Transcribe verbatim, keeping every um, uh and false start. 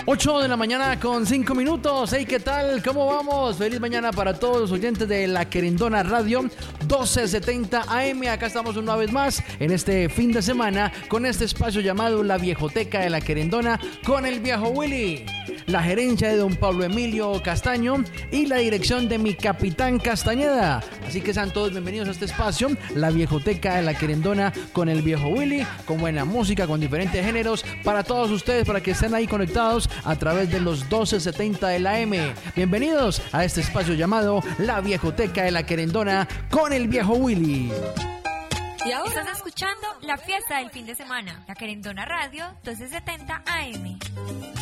ocho de la mañana con cinco minutos. Hey, ¿qué tal? ¿Cómo vamos? Feliz mañana para todos los oyentes de La Querendona Radio doce setenta A M. Acá estamos una vez más en este fin de semana con este espacio llamado La Viejoteca de La Querendona con el viejo Willy, la gerencia de don Pablo Emilio Castaño y la dirección de mi capitán Castañeda. Así que sean todos bienvenidos a este espacio, La Viejoteca de La Querendona con el viejo Willy, con buena música, con diferentes géneros para todos ustedes, para que estén ahí conectados a través de los doce setenta de la M. Bienvenidos a este espacio llamado La Viejoteca de La Querendona con el viejo Willy. Y ahora estás escuchando la fiesta del fin de semana, La Querendona Radio doce setenta A M.